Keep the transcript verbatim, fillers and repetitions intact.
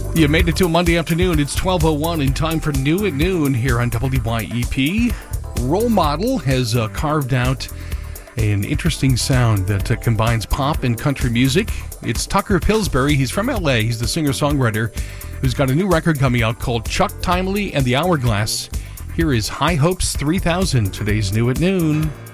You made it to a Monday afternoon. It's twelve oh one and time for New at Noon here on W Y E P. Role Model has uh, carved out an interesting sound that uh, combines pop and country music. It's Tucker Pillsbury. He's from L A. He's the singer-songwriter who's got a new record coming out called Chuck Timely and the Hourglass. Here is High Hopes three thousand, today's New at Noon.